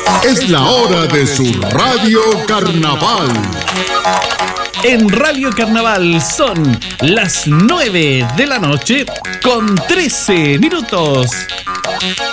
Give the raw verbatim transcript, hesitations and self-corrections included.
Es la hora de su Radio Carnaval. En Radio Carnaval son las nueve de la noche con trece minutos.